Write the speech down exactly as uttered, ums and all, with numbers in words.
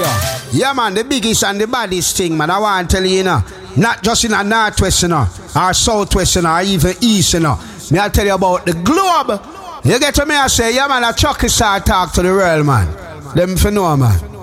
you. Yeah, man, the biggest and the baddest thing, man. I want to tell you, you know, not just in the northwest, you know, or southwest, you know, or even east, you know. Me I tell you about the globe. You get to me, I say, yeah, man, I chuck star talk to the world, man. Them for know, man.